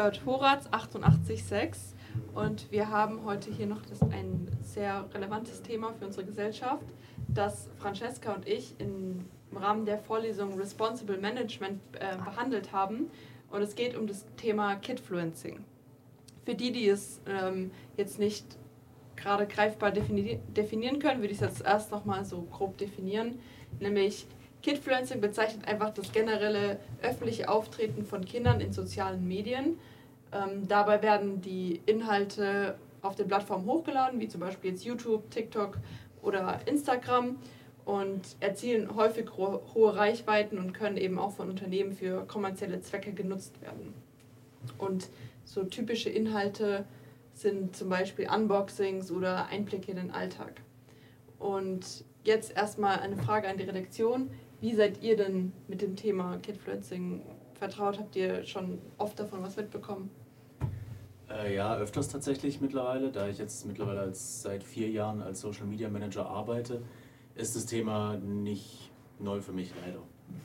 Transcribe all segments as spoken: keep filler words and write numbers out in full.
hört Horaz achtundachtzig Komma sechs und wir haben heute hier noch das, ein sehr relevantes Thema für unsere Gesellschaft, das Francesca und ich in, im Rahmen der Vorlesung Responsible Management äh, behandelt haben. Und es geht um das Thema Kidfluencing. Für die, die es ähm, jetzt nicht gerade greifbar defini- definieren können, würde ich es jetzt erst nochmal so grob definieren. Nämlich Kidfluencing bezeichnet einfach das generelle öffentliche Auftreten von Kindern in sozialen Medien. Ähm, dabei werden die Inhalte auf den Plattformen hochgeladen, wie zum Beispiel jetzt YouTube, TikTok oder Instagram, und erzielen häufig ho- hohe Reichweiten und können eben auch von Unternehmen für kommerzielle Zwecke genutzt werden. Und so typische Inhalte sind zum Beispiel Unboxings oder Einblicke in den Alltag. Und jetzt erstmal eine Frage an die Redaktion. Wie seid ihr denn mit dem Thema Kidfluencing vertraut? Habt ihr schon oft davon was mitbekommen? Äh, ja, öfters tatsächlich mittlerweile. Da ich jetzt mittlerweile als, seit vier Jahren als Social Media Manager arbeite, ist das Thema nicht neu für mich, leider.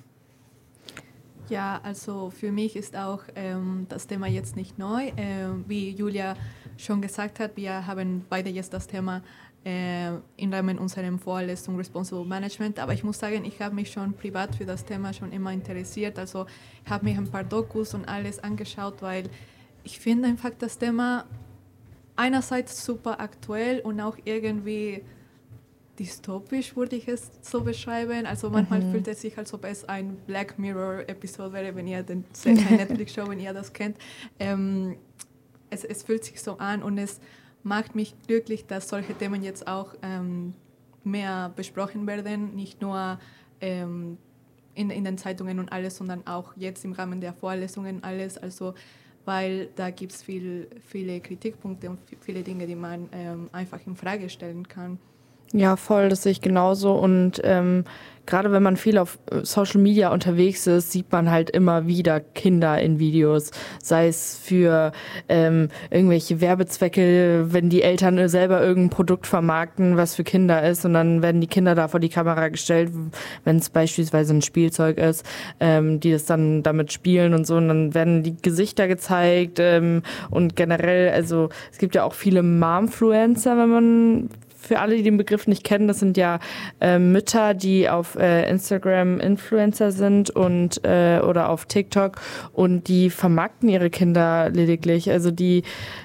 Ja, also für mich ist auch ähm, das Thema jetzt nicht neu. Ähm, wie Julia schon gesagt hat, wir haben beide jetzt das Thema äh, im Rahmen unserer Vorlesung Responsible Management. Aber ich muss sagen, ich habe mich schon privat für das Thema schon immer interessiert. Also ich habe mir ein paar Dokus und alles angeschaut, weil ich finde einfach das Thema einerseits super aktuell und auch irgendwie dystopisch, würde ich es so beschreiben. Also manchmal mhm. fühlt es sich, als ob es ein Black Mirror-Episode wäre, wenn ihr den Netflix-Show, wenn ihr das kennt. Ähm, es, es fühlt sich so an und es macht mich glücklich, dass solche Themen jetzt auch ähm, mehr besprochen werden, nicht nur ähm, in, in den Zeitungen und alles, sondern auch jetzt im Rahmen der Vorlesungen alles. Also weil da gibt es viel, viele Kritikpunkte und viele Dinge, die man ähm, einfach in Frage stellen kann. Ja, voll, das sehe ich genauso. Und ähm, gerade wenn man viel auf Social Media unterwegs ist, sieht man halt immer wieder Kinder in Videos. Sei es für ähm, irgendwelche Werbezwecke, wenn die Eltern selber irgendein Produkt vermarkten, was für Kinder ist. Und dann werden die Kinder da vor die Kamera gestellt, wenn es beispielsweise ein Spielzeug ist, ähm, die das dann damit spielen und so. Und dann werden die Gesichter gezeigt. Ähm, und generell, also es gibt ja auch viele Momfluencer, wenn man... Für alle, die den Begriff nicht kennen, das sind ja äh, Mütter, die auf äh, Instagram Influencer sind und äh, oder auf TikTok und die vermarkten ihre Kinder lediglich. Also die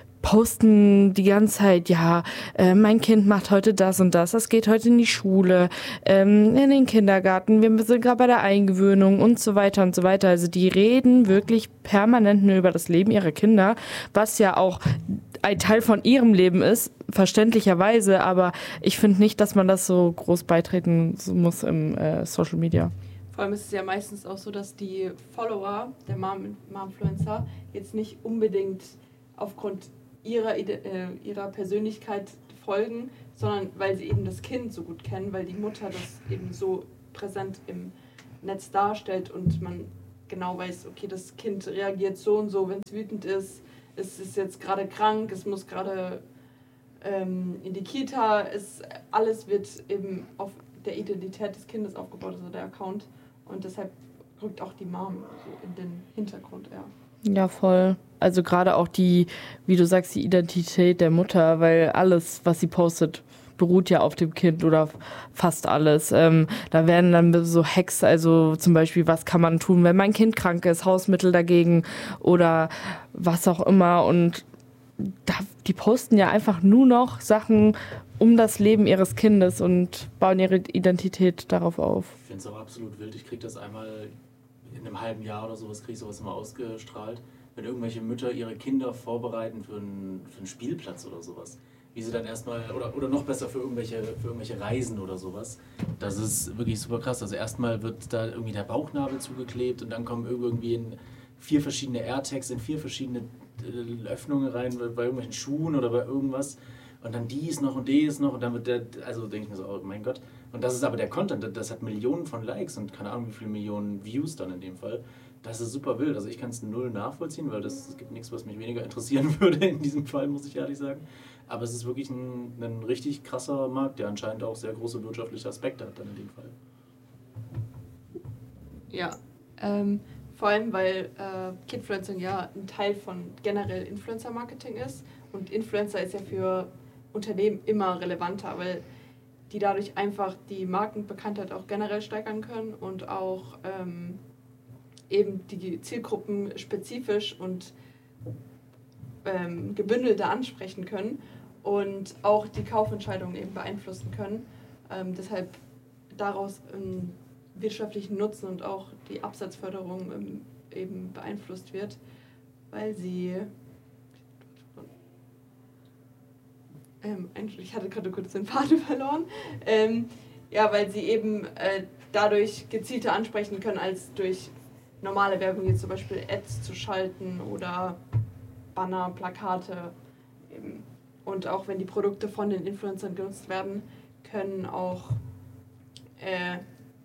posten die ganze Zeit, ja, äh, mein Kind macht heute das und das, das geht heute in die Schule, ähm, in den Kindergarten, wir sind gerade bei der Eingewöhnung und so weiter und so weiter. Also die reden wirklich permanent nur über das Leben ihrer Kinder, was ja auch ein Teil von ihrem Leben ist, verständlicherweise, aber ich finde nicht, dass man das so groß beitreten muss im äh, Social Media. Vor allem ist es ja meistens auch so, dass die Follower der Mom- Momfluencer jetzt nicht unbedingt aufgrund ihrer, äh, ihrer Persönlichkeit folgen, sondern weil sie eben das Kind so gut kennen, weil die Mutter das eben so präsent im Netz darstellt und man genau weiß, okay, das Kind reagiert so und so, wenn es wütend ist, es ist jetzt gerade krank, es muss gerade ähm, in die Kita, es, alles wird eben auf der Identität des Kindes aufgebaut, also der Account, und deshalb rückt auch die Mom so in den Hintergrund, ja. Ja, voll. Also gerade auch die, wie du sagst, die Identität der Mutter, weil alles, was sie postet, beruht ja auf dem Kind oder fast alles. Ähm, da werden dann so Hacks, also zum Beispiel, was kann man tun, wenn mein Kind krank ist, Hausmittel dagegen oder was auch immer. Und da, die posten ja einfach nur noch Sachen um das Leben ihres Kindes und bauen ihre Identität darauf auf. Ich finde es auch absolut wild. Ich kriege das einmal in einem halben Jahr oder sowas, kriege ich sowas immer ausgestrahlt, wenn irgendwelche Mütter ihre Kinder vorbereiten für einen, für einen Spielplatz oder sowas. Wie sie dann erstmal, oder, oder noch besser für irgendwelche, für irgendwelche Reisen oder sowas. Das ist wirklich super krass. Also erstmal wird da irgendwie der Bauchnabel zugeklebt und dann kommen irgendwie in vier verschiedene AirTags in vier verschiedene äh, Öffnungen rein, bei, bei irgendwelchen Schuhen oder bei irgendwas. Und dann dies noch und dies noch und dann wird der, also denke ich mir so, oh mein Gott. Und das ist aber der Content, das hat Millionen von Likes und keine Ahnung wie viele Millionen Views dann in dem Fall. Das ist super wild. Also ich kann es null nachvollziehen, weil das, es gibt nichts, was mich weniger interessieren würde in diesem Fall, muss ich ehrlich sagen. Aber es ist wirklich ein, ein richtig krasser Markt, der anscheinend auch sehr große wirtschaftliche Aspekte hat dann in dem Fall. Ja, ähm, Vor allem, weil äh, Kidfluencing ja ein Teil von generell Influencer-Marketing ist. Und Influencer ist ja für Unternehmen immer relevanter, weil die dadurch einfach die Markenbekanntheit auch generell steigern können und auch ähm, eben die Zielgruppen spezifisch und ähm, gebündelter ansprechen können und auch die Kaufentscheidungen eben beeinflussen können. Ähm, deshalb daraus einen wirtschaftlichen Nutzen und auch die Absatzförderung ähm, eben beeinflusst wird, weil sie ähm, ich hatte gerade kurz den Faden verloren, ähm, ja, weil sie eben äh, dadurch gezielter ansprechen können, als durch normale Werbung, jetzt zum Beispiel Ads zu schalten oder Banner, Plakate. Eben. Und auch wenn die Produkte von den Influencern genutzt werden, können auch äh,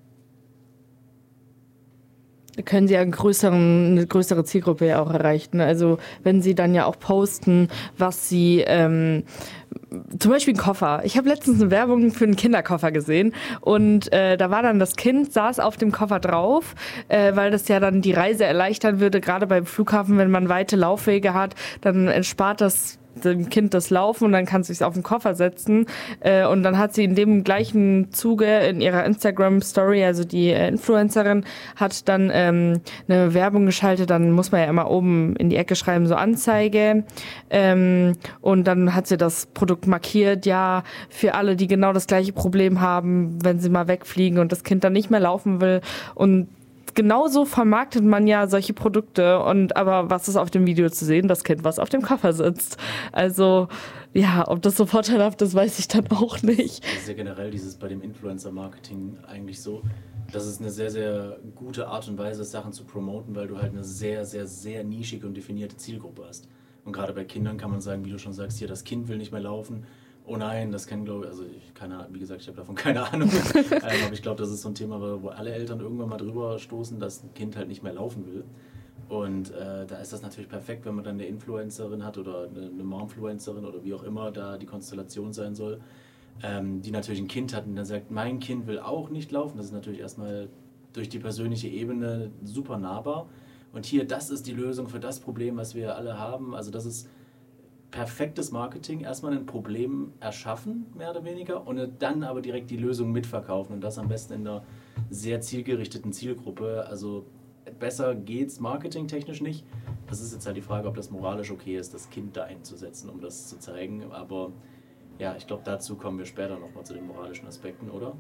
können sie ja einen größeren, eine größere Zielgruppe ja auch erreichen. Also wenn sie dann ja auch posten, was sie, ähm, zum Beispiel einen Koffer. Ich habe letztens eine Werbung für einen Kinderkoffer gesehen und äh, da war dann das Kind, saß auf dem Koffer drauf, äh, weil das ja dann die Reise erleichtern würde, gerade beim Flughafen, wenn man weite Laufwege hat, dann erspart das dem Kind das Laufen und dann kann sie es auf den Koffer setzen. Äh, und dann hat sie in dem gleichen Zuge in ihrer Instagram-Story, also die äh, Influencerin, hat dann ähm, eine Werbung geschaltet, dann muss man ja immer oben in die Ecke schreiben, so Anzeige. Ähm, und dann hat sie das Produkt markiert, ja, für alle, die genau das gleiche Problem haben, wenn sie mal wegfliegen und das Kind dann nicht mehr laufen will. Und genauso vermarktet man ja solche Produkte und aber was ist auf dem Video zu sehen? Das Kind, was auf dem Koffer sitzt. Also ja, ob das so vorteilhaft ist, weiß ich dann auch nicht. Das ist ja generell dieses bei dem Influencer-Marketing eigentlich so, dass es eine sehr, sehr gute Art und Weise ist, Sachen zu promoten, weil du halt eine sehr, sehr, sehr nischige und definierte Zielgruppe hast. Und gerade bei Kindern kann man sagen, wie du schon sagst, hier, das Kind will nicht mehr laufen. Oh nein, das kann, glaube ich, also ich, keine Ahnung, wie gesagt, ich habe davon keine Ahnung, ähm, aber ich glaube, das ist so ein Thema, wo alle Eltern irgendwann mal drüber stoßen, dass ein Kind halt nicht mehr laufen will. Und äh, da ist das natürlich perfekt, wenn man dann eine Influencerin hat oder eine, eine Momfluencerin oder wie auch immer da die Konstellation sein soll, ähm, die natürlich ein Kind hat und dann sagt, mein Kind will auch nicht laufen. Das ist natürlich erstmal durch die persönliche Ebene super nahbar. Und hier, das ist die Lösung für das Problem, was wir alle haben. Also das ist perfektes Marketing, erstmal ein Problem erschaffen, mehr oder weniger, und dann aber direkt die Lösung mitverkaufen und das am besten in einer sehr zielgerichteten Zielgruppe. Also besser geht's marketingtechnisch nicht. Das ist jetzt halt die Frage, ob das moralisch okay ist, das Kind da einzusetzen, um das zu zeigen. Aber ja, ich glaube, dazu kommen wir später nochmal zu den moralischen Aspekten, oder?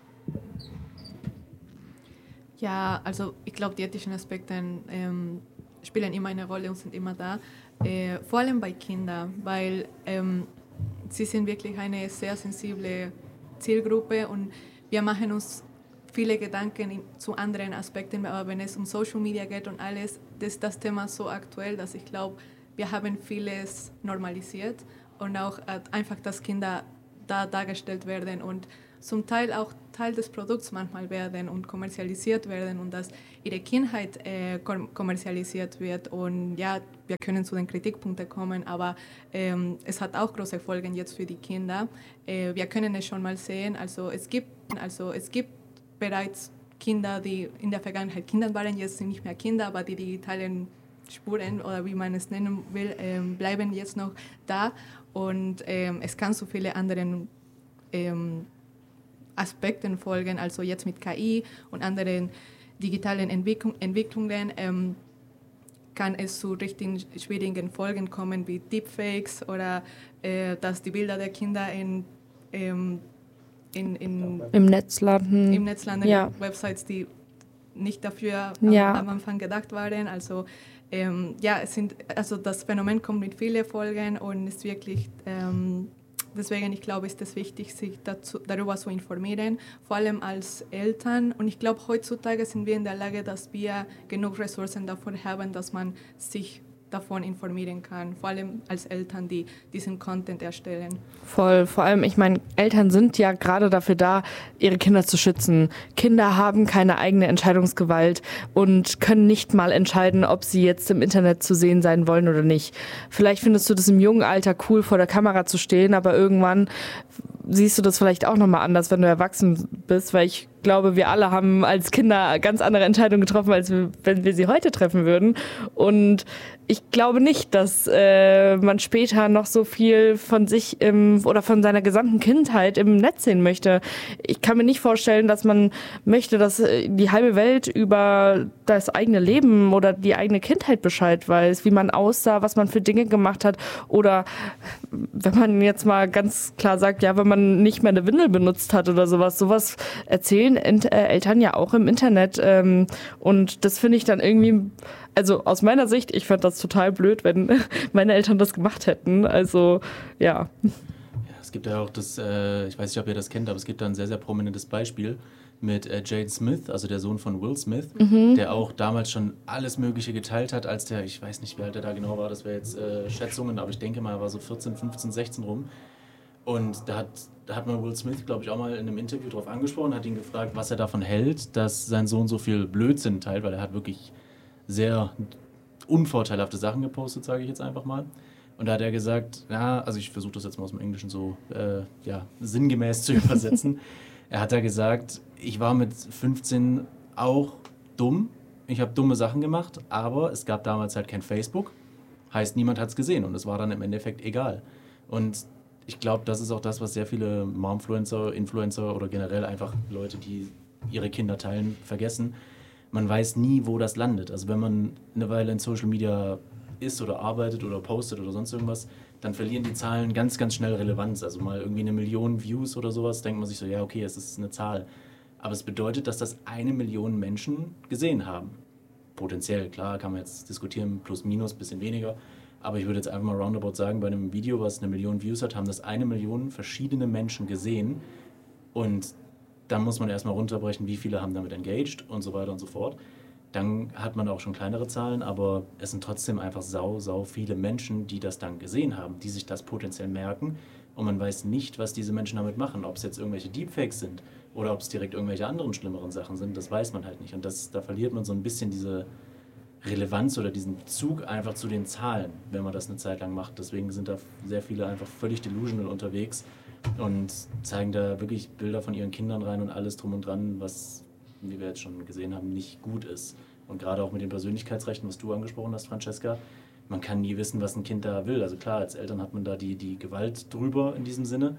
Ja, also ich glaube, die ethischen Aspekte ähm, spielen immer eine Rolle und sind immer da. Äh, vor allem bei Kindern, weil ähm, sie sind wirklich eine sehr sensible Zielgruppe und wir machen uns viele Gedanken in, zu anderen Aspekten, aber wenn es um Social Media geht und alles, ist das Thema so aktuell, dass ich glaube, wir haben vieles normalisiert und auch äh, einfach, dass Kinder da dargestellt werden und zum Teil auch Teil des Produkts manchmal werden und kommerzialisiert werden und dass ihre Kindheit äh, kommerzialisiert wird. Und ja, wir können zu den Kritikpunkten kommen, aber ähm, es hat auch große Folgen jetzt für die Kinder. Äh, wir können es schon mal sehen. Also es gibt, also es gibt bereits Kinder, die in der Vergangenheit Kinder waren, jetzt sind nicht mehr Kinder, aber die digitalen Spuren oder wie man es nennen will, ähm, bleiben jetzt noch da. Und ähm, es kann zu vielen anderen ähm, Aspekten folgen, also jetzt mit K I und anderen digitalen Entwicklung, Entwicklungen ähm, kann es zu richtig schwierigen Folgen kommen, wie Deepfakes oder äh, dass die Bilder der Kinder in, ähm, in, in, im Netz landen. Im Netz landen, ja. Websites, die nicht dafür ja. am, am Anfang gedacht waren. Also ähm, ja, es sind, also das Phänomen kommt mit vielen Folgen und ist wirklich ähm, deswegen, ich glaube, ist es wichtig, sich dazu, darüber zu informieren, vor allem als Eltern. Und ich glaube, heutzutage sind wir in der Lage, dass wir genug Ressourcen dafür haben, dass man sich davon informieren kann, vor allem als Eltern, die diesen Content erstellen. Voll, vor allem, ich meine, Eltern sind ja gerade dafür da, ihre Kinder zu schützen. Kinder haben keine eigene Entscheidungsgewalt und können nicht mal entscheiden, ob sie jetzt im Internet zu sehen sein wollen oder nicht. Vielleicht findest du das im jungen Alter cool, vor der Kamera zu stehen, aber irgendwann siehst du das vielleicht auch nochmal anders, wenn du erwachsen bist, weil ich glaube, wir alle haben als Kinder ganz andere Entscheidungen getroffen, als wir, wenn wir sie heute treffen würden. Und ich glaube nicht, dass äh, man später noch so viel von sich im, oder von seiner gesamten Kindheit im Netz sehen möchte. Ich kann mir nicht vorstellen, dass man möchte, dass die halbe Welt über das eigene Leben oder die eigene Kindheit Bescheid weiß, wie man aussah, was man für Dinge gemacht hat. Oder wenn man jetzt mal ganz klar sagt, ja, wenn man nicht mehr eine Windel benutzt hat oder sowas, sowas erzählen Eltern ja auch im Internet. Und das finde ich dann irgendwie, also aus meiner Sicht, ich fand das total blöd, wenn meine Eltern das gemacht hätten. Also, ja. Ja, es gibt ja auch das, äh, ich weiß nicht, ob ihr das kennt, aber es gibt da ein sehr, sehr prominentes Beispiel mit äh, Jaden Smith, also der Sohn von Will Smith, mhm. der auch damals schon alles Mögliche geteilt hat, als der, ich weiß nicht, wie alt er da genau war, das wäre jetzt äh, Schätzungen, aber ich denke mal, er war so vierzehn, fünfzehn, sechzehn rum. Und da hat, da hat man Will Smith, glaube ich, auch mal in einem Interview drauf angesprochen, hat ihn gefragt, was er davon hält, dass sein Sohn so viel Blödsinn teilt, weil er hat wirklich sehr unvorteilhafte Sachen gepostet, sage ich jetzt einfach mal. Und da hat er gesagt, ja, also ich versuche das jetzt mal aus dem Englischen so äh, ja, sinngemäß zu übersetzen. Er hat da gesagt, ich war mit fünfzehn auch dumm, ich habe dumme Sachen gemacht, aber es gab damals halt kein Facebook, heißt niemand hat es gesehen und es war dann im Endeffekt egal. Und ich glaube, das ist auch das, was sehr viele Momfluencer, Influencer oder generell einfach Leute, die ihre Kinder teilen, vergessen. Man weiß nie, wo das landet. Also wenn man eine Weile in Social Media ist oder arbeitet oder postet oder sonst irgendwas, dann verlieren die Zahlen ganz, ganz schnell Relevanz. Also mal irgendwie eine Million Views oder sowas, denkt man sich so, ja okay, es ist eine Zahl. Aber es bedeutet, dass das eine Million Menschen gesehen haben. Potenziell, klar, kann man jetzt diskutieren, plus, minus, bisschen weniger. Aber ich würde jetzt einfach mal roundabout sagen, bei einem Video, was eine Million Views hat, haben das eine Million verschiedene Menschen gesehen. Und dann muss man erstmal runterbrechen, wie viele haben damit engaged und so weiter und so fort. Dann hat man auch schon kleinere Zahlen, aber es sind trotzdem einfach sau, sau viele Menschen, die das dann gesehen haben, die sich das potenziell merken. Und man weiß nicht, was diese Menschen damit machen. Ob es jetzt irgendwelche Deepfakes sind oder ob es direkt irgendwelche anderen schlimmeren Sachen sind, das weiß man halt nicht. Und das, da verliert man so ein bisschen diese Relevanz oder diesen Zug einfach zu den Zahlen, wenn man das eine Zeit lang macht. Deswegen sind da sehr viele einfach völlig delusional unterwegs und zeigen da wirklich Bilder von ihren Kindern rein und alles drum und dran, was, wie wir jetzt schon gesehen haben, nicht gut ist. Und gerade auch mit den Persönlichkeitsrechten, was du angesprochen hast, Francesca, man kann nie wissen, was ein Kind da will. Also klar, als Eltern hat man da die, die Gewalt drüber in diesem Sinne,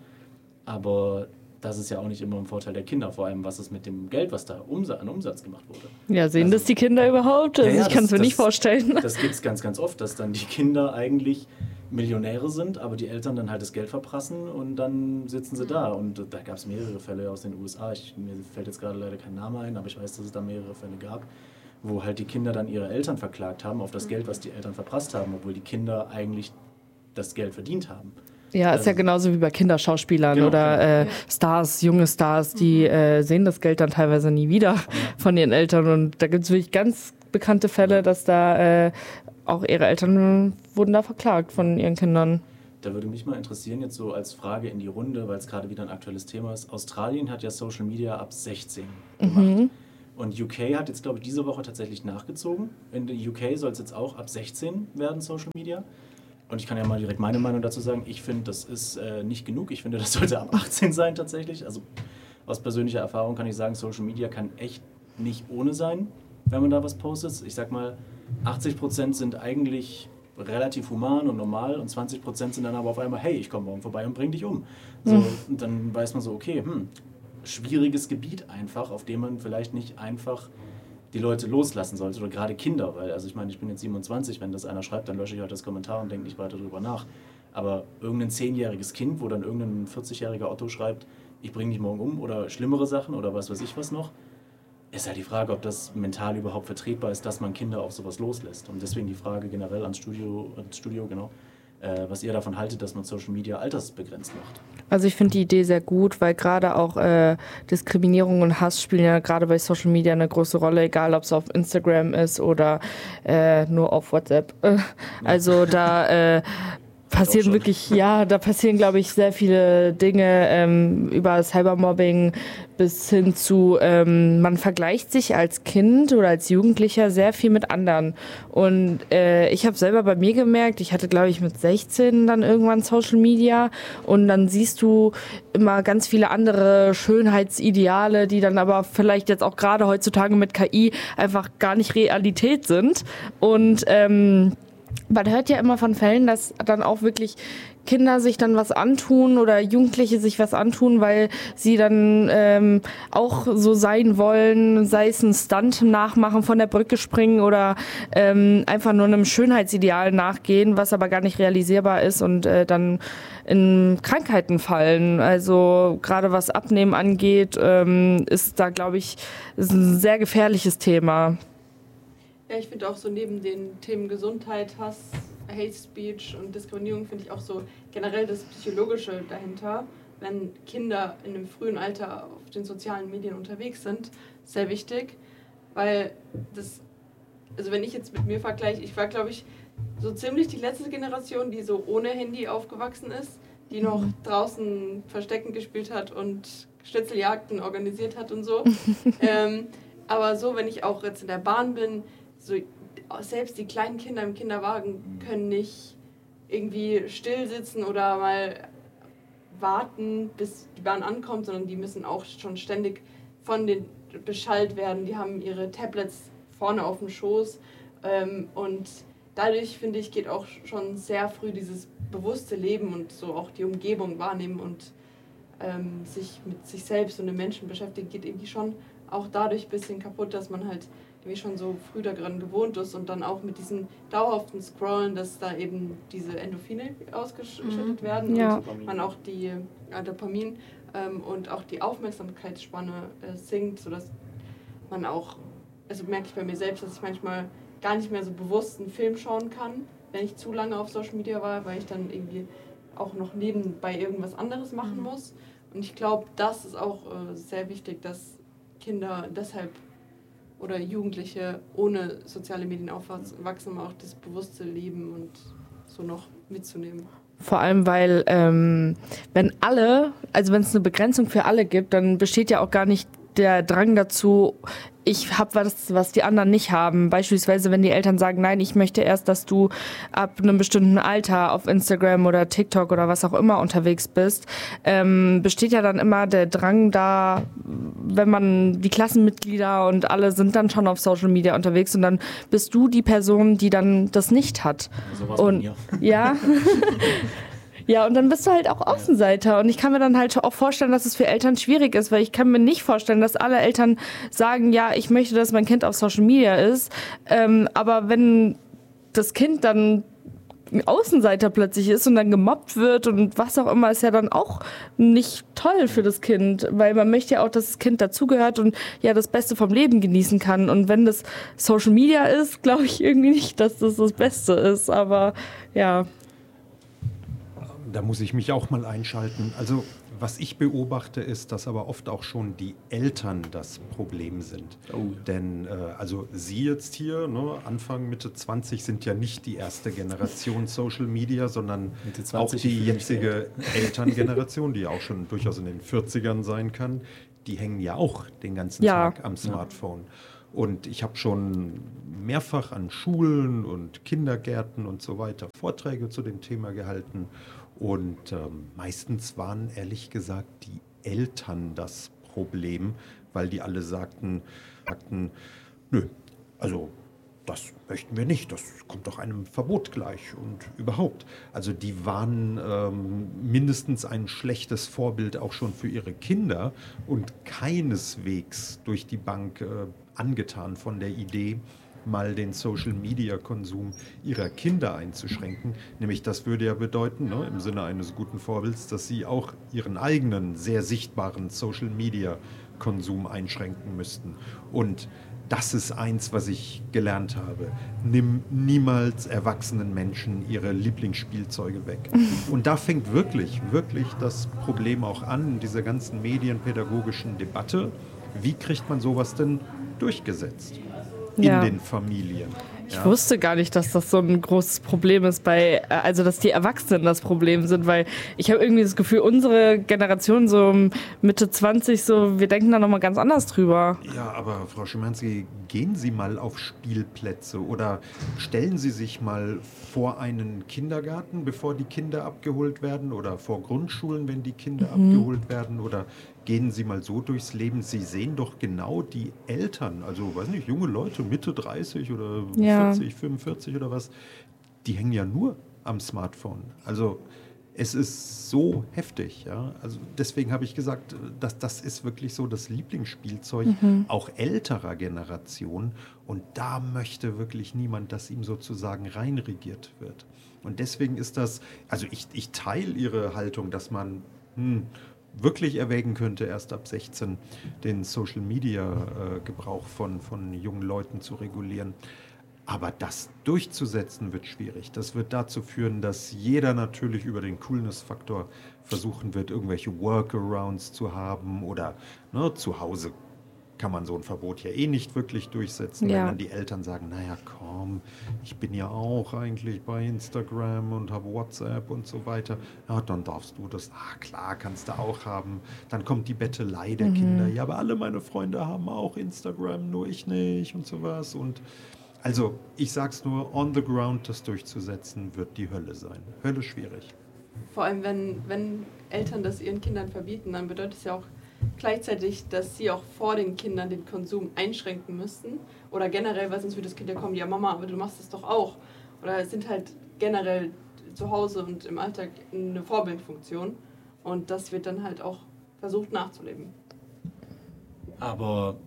aber das ist ja auch nicht immer im Vorteil der Kinder, vor allem was ist mit dem Geld, was da an Umsatz gemacht wurde. Ja, sehen also, das die Kinder überhaupt? Also ja, ja, ich kann es mir das, nicht vorstellen. Das gibt es ganz, ganz oft, dass dann die Kinder eigentlich Millionäre sind, aber die Eltern dann halt das Geld verprassen und dann sitzen sie da. Und da gab es mehrere Fälle aus den U S A. Ich, mir fällt jetzt gerade leider kein Name ein, aber ich weiß, dass es da mehrere Fälle gab, wo halt die Kinder dann ihre Eltern verklagt haben auf das Geld, was die Eltern verprasst haben, obwohl die Kinder eigentlich das Geld verdient haben. Ja, ist ja genauso wie bei Kinderschauspielern genau, oder genau. Äh, Stars, junge Stars, die äh, sehen das Geld dann teilweise nie wieder von ihren Eltern. Und da gibt es wirklich ganz bekannte Fälle, dass da äh, auch ihre Eltern wurden da verklagt von ihren Kindern. Da würde mich mal interessieren, jetzt so als Frage in die Runde, weil es gerade wieder ein aktuelles Thema ist. Australien hat ja Social Media ab sechzehn gemacht. Mhm. Und U K hat jetzt, glaube ich, diese Woche tatsächlich nachgezogen. In der U K soll es jetzt auch ab sechzehn werden, Social Media. Und ich kann ja mal direkt meine Meinung dazu sagen. Ich finde, das ist äh, nicht genug. Ich finde, das sollte ab achtzehn sein tatsächlich. Also aus persönlicher Erfahrung kann ich sagen, Social Media kann echt nicht ohne sein, wenn man da was postet. Ich sag mal, achtzig Prozent sind eigentlich relativ human und normal und zwanzig Prozent sind dann aber auf einmal, hey, ich komme morgen vorbei und bring dich um. So, mhm. Und dann weiß man so, okay, hm, schwieriges Gebiet einfach, auf dem man vielleicht nicht einfach die Leute loslassen sollte oder gerade Kinder, weil, also ich meine, ich bin jetzt siebenundzwanzig, wenn das einer schreibt, dann lösche ich halt das Kommentar und denke nicht weiter darüber nach. Aber irgendein zehnjähriges Kind, wo dann irgendein vierzigjähriger Otto schreibt, ich bringe dich morgen um oder schlimmere Sachen oder was weiß ich was noch, ist halt die Frage, ob das mental überhaupt vertretbar ist, dass man Kinder auf sowas loslässt. Und deswegen die Frage generell ans Studio, ans Studio genau, äh, was ihr davon haltet, dass man Social Media altersbegrenzt macht. Also ich finde die Idee sehr gut, weil gerade auch äh, Diskriminierung und Hass spielen ja gerade bei Social Media eine große Rolle, egal ob es auf Instagram ist oder äh, nur auf WhatsApp. Also da äh, passieren wirklich, ja, da passieren, glaube ich, sehr viele Dinge ähm, über Cybermobbing bis hin zu, ähm, man vergleicht sich als Kind oder als Jugendlicher sehr viel mit anderen. Und äh, ich habe selber bei mir gemerkt, ich hatte, glaube ich, mit sechzehn dann irgendwann Social Media und dann siehst du immer ganz viele andere Schönheitsideale, die dann aber vielleicht jetzt auch gerade heutzutage mit K I einfach gar nicht Realität sind. Und ähm, man hört ja immer von Fällen, dass dann auch wirklich Kinder sich dann was antun oder Jugendliche sich was antun, weil sie dann ähm, auch so sein wollen, sei es ein Stunt nachmachen, von der Brücke springen oder ähm, einfach nur einem Schönheitsideal nachgehen, was aber gar nicht realisierbar ist und äh, dann in Krankheiten fallen. Also gerade was Abnehmen angeht, ähm, ist da, glaube ich, ist ein sehr gefährliches Thema. Ja, ich finde auch so neben den Themen Gesundheit, Hass, Hate Speech und Diskriminierung finde ich auch so generell das Psychologische dahinter, wenn Kinder in einem frühen Alter auf den sozialen Medien unterwegs sind, sehr wichtig, weil das, also wenn ich jetzt mit mir vergleiche, ich war glaube ich so ziemlich die letzte Generation, die so ohne Handy aufgewachsen ist, die noch draußen Verstecken gespielt hat und Schnitzeljagden organisiert hat und so. ähm, aber so, wenn ich auch jetzt in der Bahn bin, so, selbst die kleinen Kinder im Kinderwagen können nicht irgendwie still sitzen oder mal warten, bis die Bahn ankommt, sondern die müssen auch schon ständig von den beschallt werden. Die haben ihre Tablets vorne auf dem Schoß ähm, und dadurch, finde ich, geht auch schon sehr früh dieses bewusste Leben und so auch die Umgebung wahrnehmen und ähm, sich mit sich selbst und den Menschen beschäftigen, geht irgendwie schon auch dadurch ein bisschen kaputt, dass man halt wie schon so früh daran gewohnt ist und dann auch mit diesem dauerhaften Scrollen, dass da eben diese Endorphine ausgeschüttet werden ja. und man auch die äh, Dopamin ähm, und auch die Aufmerksamkeitsspanne äh, sinkt, sodass man auch, also merke ich bei mir selbst, dass ich manchmal gar nicht mehr so bewusst einen Film schauen kann, wenn ich zu lange auf Social Media war, weil ich dann irgendwie auch noch nebenbei irgendwas anderes machen mhm. muss. Und ich glaube, das ist auch äh, sehr wichtig, dass Kinder deshalb oder Jugendliche ohne soziale Medien aufwachsen, um auch das bewusste Leben und so noch mitzunehmen. Vor allem, weil ähm, wenn alle, also wenn es eine Begrenzung für alle gibt, dann besteht ja auch gar nicht der Drang dazu, ich habe was, was die anderen nicht haben. Beispielsweise, wenn die Eltern sagen, nein, ich möchte erst, dass du ab einem bestimmten Alter auf Instagram oder TikTok oder was auch immer unterwegs bist, ähm, besteht ja dann immer der Drang da, wenn man die Klassenmitglieder und alle sind dann schon auf Social Media unterwegs und dann bist du die Person, die dann das nicht hat. So was und bei mir. Ja. Ja, und dann bist du halt auch Außenseiter. Und ich kann mir dann halt auch vorstellen, dass es für Eltern schwierig ist, weil ich kann mir nicht vorstellen, dass alle Eltern sagen, ja, ich möchte, dass mein Kind auf Social Media ist. Ähm, aber wenn das Kind dann ein Außenseiter plötzlich ist und dann gemobbt wird und was auch immer, ist ja dann auch nicht toll für das Kind, weil man möchte ja auch, dass das Kind dazugehört und ja das Beste vom Leben genießen kann. Und wenn das Social Media ist, glaube ich irgendwie nicht, dass das das Beste ist. Aber ja... Da muss ich mich auch mal einschalten. Also was ich beobachte, ist, dass aber oft auch schon die Eltern das Problem sind. Oh. Denn äh, also Sie jetzt hier, ne, Anfang, Mitte zwanzig, sind ja nicht die erste Generation Social Media, sondern auch die jetzige Elterngeneration, die ja auch schon durchaus in den vierzigern sein kann, die hängen ja auch den ganzen ja. Tag am Smartphone. Ja. Und ich habe schon mehrfach an Schulen und Kindergärten und so weiter Vorträge zu dem Thema gehalten. Und ähm, meistens waren, ehrlich gesagt, die Eltern das Problem, weil die alle sagten, sagten, nö, also das möchten wir nicht, das kommt doch einem Verbot gleich und überhaupt. Also die waren ähm, mindestens ein schlechtes Vorbild auch schon für ihre Kinder und keineswegs durch die Bank äh, angetan von der Idee, mal den Social-Media-Konsum ihrer Kinder einzuschränken. Nämlich das würde ja bedeuten, ne, im Sinne eines guten Vorbilds, dass sie auch ihren eigenen sehr sichtbaren Social-Media-Konsum einschränken müssten. Und das ist eins, was ich gelernt habe. Nimm niemals erwachsenen Menschen ihre Lieblingsspielzeuge weg. Und da fängt wirklich, wirklich das Problem auch an, in dieser ganzen medienpädagogischen Debatte. Wie kriegt man sowas denn durchgesetzt? In ja. den Familien. Ich Ja. wusste gar nicht, dass das so ein großes Problem ist bei, also dass die Erwachsenen das Problem sind, weil ich habe irgendwie das Gefühl, unsere Generation so Mitte zwanzig, so, wir denken da nochmal ganz anders drüber. Ja, aber Frau Schimanski, gehen Sie mal auf Spielplätze oder stellen Sie sich mal vor einen Kindergarten, bevor die Kinder abgeholt werden oder vor Grundschulen, wenn die Kinder mhm. abgeholt werden oder gehen Sie mal so durchs Leben. Sie sehen doch genau die Eltern, also weiß nicht, junge Leute, Mitte dreißig oder ja. vierzig, fünfundvierzig oder was, die hängen ja nur am Smartphone. Also es ist so heftig, ja. Also deswegen habe ich gesagt, dass das ist wirklich so das Lieblingsspielzeug mhm. auch älterer Generation. Und da möchte wirklich niemand, dass ihm sozusagen reinregiert wird. Und deswegen ist das, also ich, ich teile Ihre Haltung, dass man hm, wirklich erwägen könnte, erst ab sechzehn den Social-Media-Gebrauch von, von jungen Leuten zu regulieren. Aber das durchzusetzen wird schwierig. Das wird dazu führen, dass jeder natürlich über den Coolness-Faktor versuchen wird, irgendwelche Workarounds zu haben oder ne, zu Hause kann man so ein Verbot ja eh nicht wirklich durchsetzen, ja. wenn dann die Eltern sagen, naja komm, ich bin ja auch eigentlich bei Instagram und habe WhatsApp und so weiter. Ja, dann darfst du das, ah klar, kannst du auch haben. Dann kommt die Bettelei der mhm. Kinder. Ja, aber alle meine Freunde haben auch Instagram, nur ich nicht und sowas. Und also ich sag's nur, on the ground das durchzusetzen, wird die Hölle sein. Hölle schwierig. Vor allem, wenn, wenn Eltern das ihren Kindern verbieten, dann bedeutet es ja auch gleichzeitig, dass sie auch vor den Kindern den Konsum einschränken müssen. Oder generell, weil sonst wird das Kind ja kommen, ja Mama, aber du machst das doch auch. Oder es sind halt generell zu Hause und im Alltag eine Vorbildfunktion. Und das wird dann halt auch versucht nachzuleben. Aber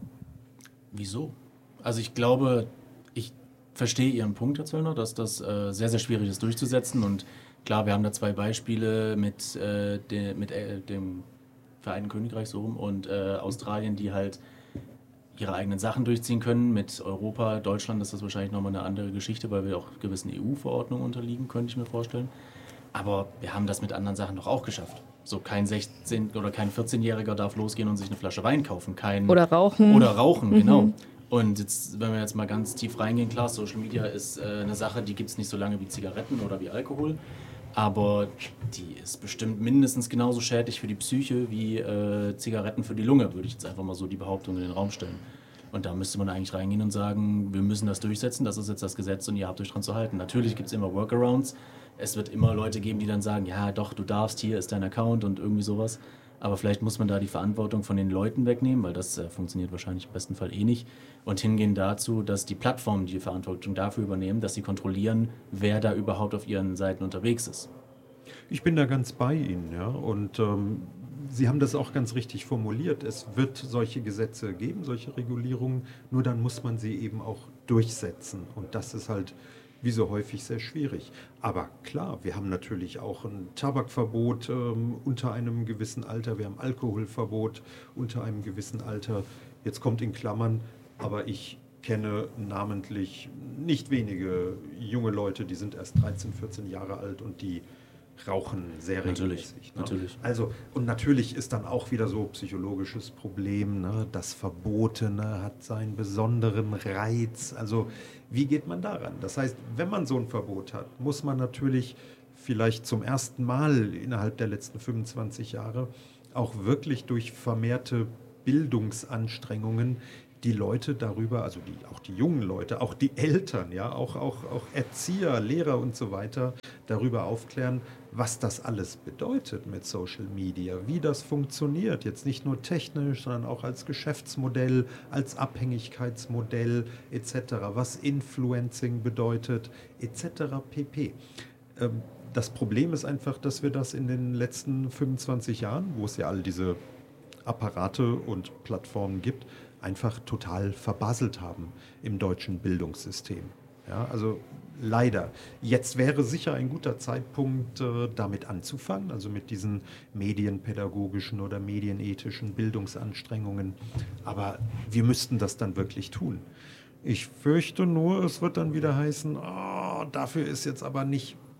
wieso? Also ich glaube, ich verstehe Ihren Punkt, Herr Zöllner, dass das äh, sehr, sehr schwierig ist durchzusetzen. Und klar, wir haben da zwei Beispiele mit, äh, de, mit äh, dem Vereinigten Königreich so rum und äh, Australien, die halt ihre eigenen Sachen durchziehen können. Mit Europa, Deutschland ist das wahrscheinlich nochmal eine andere Geschichte, weil wir auch gewissen E U-Verordnungen unterliegen, könnte ich mir vorstellen. Aber wir haben das mit anderen Sachen doch auch geschafft. So kein sechzehn- oder kein vierzehnjähriger darf losgehen und sich eine Flasche Wein kaufen. Kein oder rauchen. Oder rauchen, mhm. genau. Und jetzt, wenn wir jetzt mal ganz tief reingehen, klar, Social Media ist äh, eine Sache, die gibt es nicht so lange wie Zigaretten oder wie Alkohol. Aber die ist bestimmt mindestens genauso schädlich für die Psyche wie äh, Zigaretten für die Lunge, würde ich jetzt einfach mal so die Behauptung in den Raum stellen. Und da müsste man eigentlich reingehen und sagen, wir müssen das durchsetzen, das ist jetzt das Gesetz und ihr habt euch dran zu halten. Natürlich gibt es immer Workarounds, es wird immer Leute geben, die dann sagen, ja doch, du darfst, hier ist dein Account und irgendwie sowas. Aber vielleicht muss man da die Verantwortung von den Leuten wegnehmen, weil das äh, funktioniert wahrscheinlich im besten Fall eh nicht. Und hingehen dazu, dass die Plattformen die Verantwortung dafür übernehmen, dass sie kontrollieren, wer da überhaupt auf ihren Seiten unterwegs ist. Ich bin da ganz bei Ihnen, ja. Und ähm, Sie haben das auch ganz richtig formuliert. Es wird solche Gesetze geben, solche Regulierungen, nur dann muss man sie eben auch durchsetzen. Und das ist halt wie so häufig sehr schwierig. Aber klar, wir haben natürlich auch ein Tabakverbot ähm, unter einem gewissen Alter, wir haben Alkoholverbot unter einem gewissen Alter. Jetzt kommt in Klammern, aber ich kenne namentlich nicht wenige junge Leute, die sind erst dreizehn, vierzehn Jahre alt und die rauchen sehr regelmäßig. Natürlich, ne? natürlich. Also, und natürlich ist dann auch wieder so psychologisches Problem, ne? Das Verbotene hat seinen besonderen Reiz. Also, wie geht man daran? Das heißt, wenn man so ein Verbot hat, muss man natürlich vielleicht zum ersten Mal innerhalb der letzten fünfundzwanzig Jahre auch wirklich durch vermehrte Bildungsanstrengungen die Leute darüber, also die, auch die jungen Leute, auch die Eltern, ja, auch, auch, auch Erzieher, Lehrer und so weiter, darüber aufklären, was das alles bedeutet mit Social Media, wie das funktioniert, jetzt nicht nur technisch, sondern auch als Geschäftsmodell, als Abhängigkeitsmodell et cetera, was Influencing bedeutet et cetera pp. Ähm, das Problem ist einfach, dass wir das in den letzten fünfundzwanzig Jahren, wo es ja all diese Apparate und Plattformen gibt, einfach total verbaselt haben im deutschen Bildungssystem. Ja, also leider. Jetzt wäre sicher ein guter Zeitpunkt, äh, damit anzufangen, also mit diesen medienpädagogischen oder medienethischen Bildungsanstrengungen. Aber wir müssten das dann wirklich tun. Ich fürchte nur, es wird dann wieder heißen, oh, dafür ist jetzt aber nicht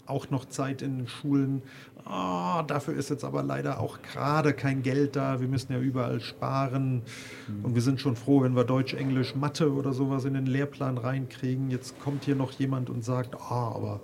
auch noch Zeit in den Schulen. Oh, dafür ist jetzt aber leider auch gerade kein Geld da. Wir müssen ja überall sparen. Mhm. Und wir sind schon froh, wenn wir Deutsch, Englisch, Mathe oder sowas in den Lehrplan reinkriegen. Jetzt kommt hier noch jemand und sagt, ah, aber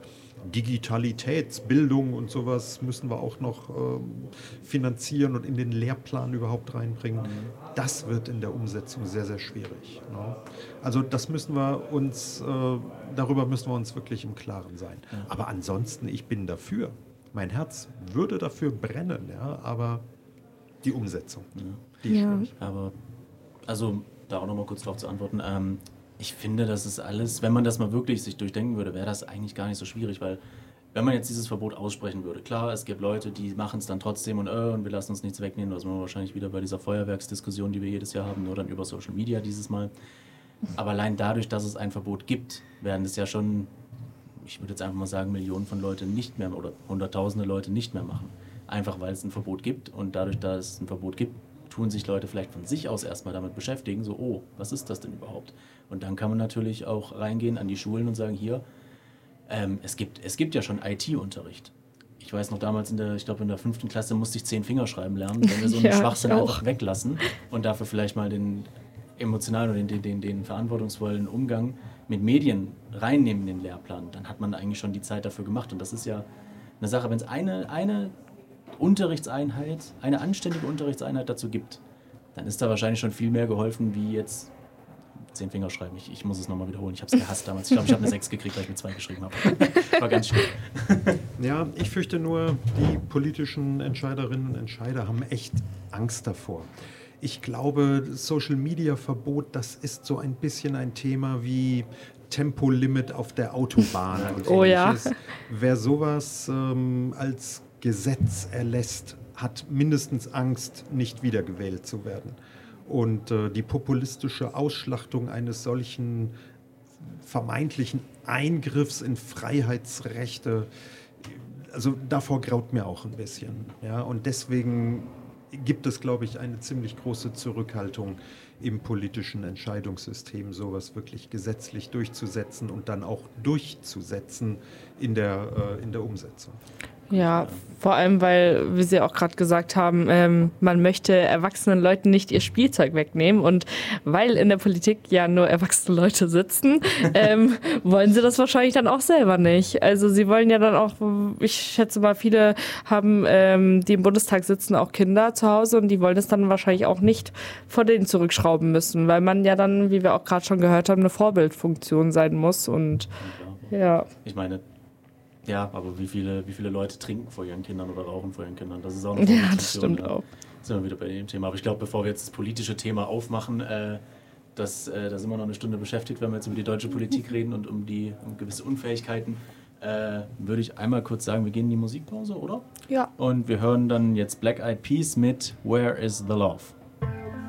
Digitalitätsbildung und sowas müssen wir auch noch ähm, finanzieren und in den Lehrplan überhaupt reinbringen. Das wird in der Umsetzung sehr, sehr schwierig. Ne? Also das müssen wir uns, äh, darüber müssen wir uns wirklich im Klaren sein. Ja. Aber ansonsten, ich bin dafür. Mein Herz würde dafür brennen, ja, aber die Umsetzung, ja. die ist ja. schwierig. Aber, also da auch nochmal kurz drauf zu antworten, ähm, ich finde, das ist alles, wenn man das mal wirklich sich durchdenken würde, wäre das eigentlich gar nicht so schwierig, weil wenn man jetzt dieses Verbot aussprechen würde, klar, es gibt Leute, die machen es dann trotzdem und, äh, und wir lassen uns nichts wegnehmen, da sind wir wahrscheinlich wieder bei dieser Feuerwerksdiskussion, die wir jedes Jahr haben, nur dann über Social Media dieses Mal. Aber allein dadurch, dass es ein Verbot gibt, werden es ja schon, ich würde jetzt einfach mal sagen, Millionen von Leuten nicht mehr oder hunderttausende Leute nicht mehr machen. Einfach weil es ein Verbot gibt und dadurch, dass es ein Verbot gibt, tun sich Leute vielleicht von sich aus erstmal damit beschäftigen, so, oh, was ist das denn überhaupt? Und dann kann man natürlich auch reingehen an die Schulen und sagen, hier, ähm, es gibt, es gibt ja schon I T-Unterricht. Ich weiß noch damals, in der, ich glaube in der fünften Klasse musste ich zehn Fingerschreiben lernen, wenn wir so einen ja, Schwachsinn einfach weglassen und dafür vielleicht mal den emotionalen oder den, den, den verantwortungsvollen Umgang mit Medien reinnehmen in den Lehrplan, dann hat man eigentlich schon die Zeit dafür gemacht. Und das ist ja eine Sache, wenn es eine, eine Unterrichtseinheit, eine anständige Unterrichtseinheit dazu gibt, dann ist da wahrscheinlich schon viel mehr geholfen, wie jetzt zehn Finger schreiben. Ich, ich muss es nochmal wiederholen. Ich habe es gehasst damals. Ich glaube, ich habe eine sechs gekriegt, weil ich mit zwei geschrieben habe. War ganz schlimm. Ja, ich fürchte nur, die politischen Entscheiderinnen und Entscheider haben echt Angst davor. Ich glaube, Social-Media-Verbot, das ist so ein bisschen ein Thema wie Tempolimit auf der Autobahn. Und oh ja. Wer sowas ähm, als Gesetz erlässt, hat mindestens Angst, nicht wiedergewählt zu werden. Und äh, die populistische Ausschlachtung eines solchen vermeintlichen Eingriffs in Freiheitsrechte, also davor graut mir auch ein bisschen. Ja? Und deswegen gibt es, glaube ich, eine ziemlich große Zurückhaltung im politischen Entscheidungssystem, sowas wirklich gesetzlich durchzusetzen und dann auch durchzusetzen in der, äh, in der Umsetzung. Ja, vor allem, weil, wie Sie auch gerade gesagt haben, ähm, man möchte erwachsenen Leuten nicht ihr Spielzeug wegnehmen und weil in der Politik ja nur erwachsene Leute sitzen, ähm, wollen sie das wahrscheinlich dann auch selber nicht. Also sie wollen ja dann auch, ich schätze mal, viele haben, ähm, die im Bundestag sitzen, auch Kinder zu Hause und die wollen es dann wahrscheinlich auch nicht vor denen zurückschrauben müssen, weil man ja dann, wie wir auch gerade schon gehört haben, eine Vorbildfunktion sein muss und ja. Ich meine, ja, aber wie viele, wie viele Leute trinken vor ihren Kindern oder rauchen vor ihren Kindern? Das ist auch eine Ja, das stimmt ja. auch. Sind wir wieder bei dem Thema. Aber ich glaube, bevor wir jetzt das politische Thema aufmachen, äh, das, äh, da sind wir noch eine Stunde beschäftigt, wenn wir jetzt über die deutsche Politik reden und um die um gewisse Unfähigkeiten, äh, würde ich einmal kurz sagen, wir gehen in die Musikpause, oder? Ja. Und wir hören dann jetzt Black Eyed Peas mit Where is the Love?